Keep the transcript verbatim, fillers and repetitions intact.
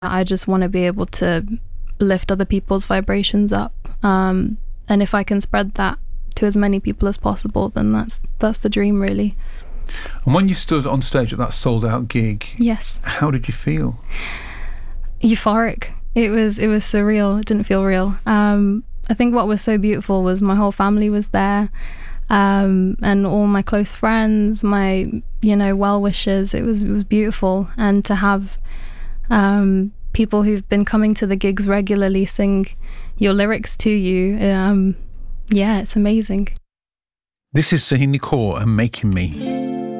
I just want to be able to lift other people's vibrations up. Um, and if I can spread that to as many people as possible, then that's that's the dream, really. And when you stood on stage at that sold-out gig, yes, how did you feel? Euphoric. It was it was surreal. It didn't feel real. Um, I think what was so beautiful was my whole family was there, um, and all my close friends, my you know well-wishers. It was it was beautiful, and to have um, people who've been coming to the gigs regularly sing your lyrics to you. Um, yeah, it's amazing. This is Sahin Kaur and Making Me.